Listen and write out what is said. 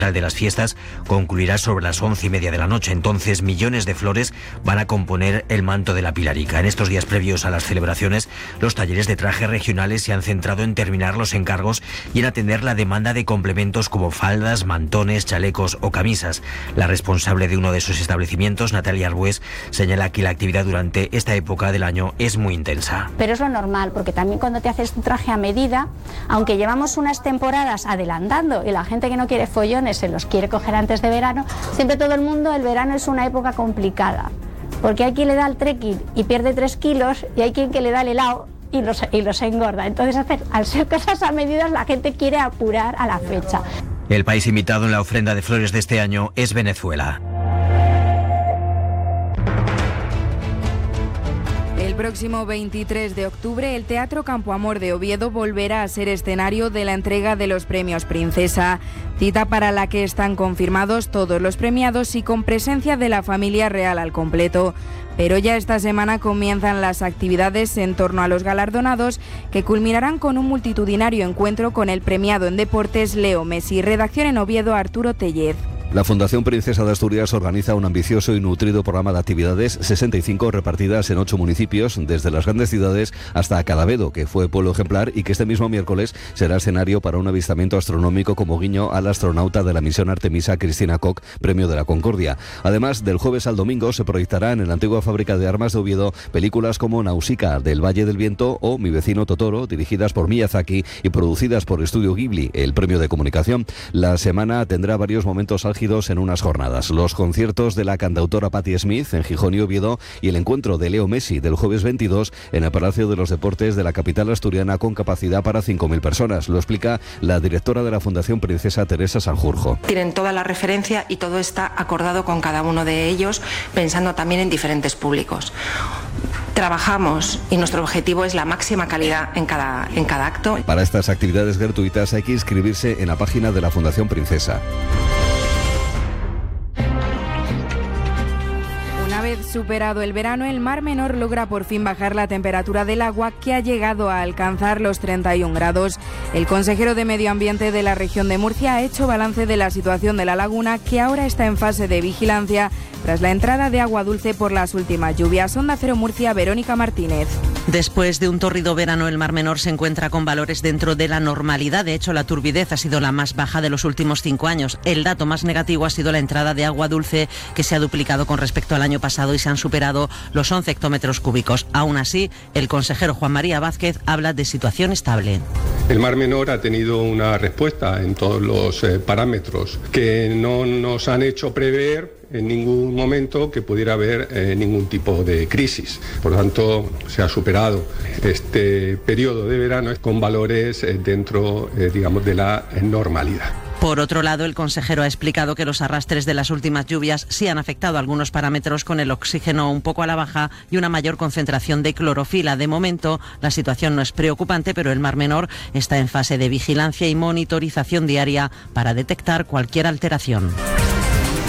de las fiestas concluirá sobre las 11:30 de la noche. Entonces, millones de flores van a componer el manto de la Pilarica. En estos días previos a las celebraciones, los talleres de trajes regionales se han centrado en terminar los encargos y en atender la demanda de complementos como faldas, mantones, chalecos o camisas. La responsable de uno de esos establecimientos, Natalia Arbués, señala que la actividad durante esta época del año es muy intensa. Pero es lo normal, porque también cuando te haces un traje a medida, aunque llevamos unas temporadas adelantando y la gente que no quiere follones se los quiere coger antes de verano, siempre todo el mundo, el verano es una época complicada, porque hay quien le da el trekking y pierde 3 kilos y hay quien que le da el helado y los engorda. Entonces, al ser cosas a medidas, la gente quiere apurar a la fecha. El país invitado en la ofrenda de flores de este año es Venezuela. El próximo 23 de octubre, el Teatro Campo Amor de Oviedo volverá a ser escenario de la entrega de los premios Princesa, cita para la que están confirmados todos los premiados y con presencia de la familia real al completo. Pero ya esta semana comienzan las actividades en torno a los galardonados, que culminarán con un multitudinario encuentro con el premiado en deportes Leo Messi. Redacción en Oviedo, Arturo Tellez. La Fundación Princesa de Asturias organiza un ambicioso y nutrido programa de actividades, 65 repartidas en 8 municipios, desde las grandes ciudades hasta Cadavedo, que fue pueblo ejemplar y que este mismo miércoles será escenario para un avistamiento astronómico como guiño al astronauta de la misión Artemisa, Cristina Koch, Premio de la Concordia. Además, del jueves al domingo se proyectarán en la antigua fábrica de armas de Oviedo películas como Nausicaa, del Valle del Viento o Mi vecino Totoro, dirigidas por Miyazaki y producidas por Estudio Ghibli, el Premio de Comunicación. La semana tendrá varios momentos álgidos en unas jornadas. Los conciertos de la cantautora Patti Smith en Gijón y Oviedo y el encuentro de Leo Messi del jueves 22 en el Palacio de los Deportes de la capital asturiana con capacidad para 5.000 personas. Lo explica la directora de la Fundación Princesa, Teresa Sanjurjo. Tienen toda la referencia y todo está acordado con cada uno de ellos, pensando también en diferentes públicos. Trabajamos y nuestro objetivo es la máxima calidad en cada acto. Para estas actividades gratuitas hay que inscribirse en la página de la Fundación Princesa. Una vez superado el verano, el Mar Menor logra por fin bajar la temperatura del agua, que ha llegado a alcanzar los 31 grados. El consejero de Medio Ambiente de la región de Murcia ha hecho balance de la situación de la laguna, que ahora está en fase de vigilancia tras la entrada de agua dulce por las últimas lluvias. Onda Cero Murcia, Verónica Martínez. Después de un tórrido verano, el Mar Menor se encuentra con valores dentro de la normalidad. De hecho, la turbidez ha sido la más baja de los últimos 5 años. El dato más negativo ha sido la entrada de agua dulce, que se ha duplicado con respecto al año pasado y se han superado los 11 hectómetros cúbicos. Aún así, el consejero Juan María Vázquez habla de situación estable. El Mar Menor ha tenido una respuesta en todos los parámetros que no nos han hecho prever en ningún momento que pudiera haber ningún tipo de crisis. Por lo tanto, se ha superado este periodo de verano con valores dentro, digamos, de la normalidad. Por otro lado, el consejero ha explicado que los arrastres de las últimas lluvias sí han afectado algunos parámetros, con el oxígeno un poco a la baja y una mayor concentración de clorofila. De momento, la situación no es preocupante, pero el Mar Menor está en fase de vigilancia y monitorización diaria para detectar cualquier alteración.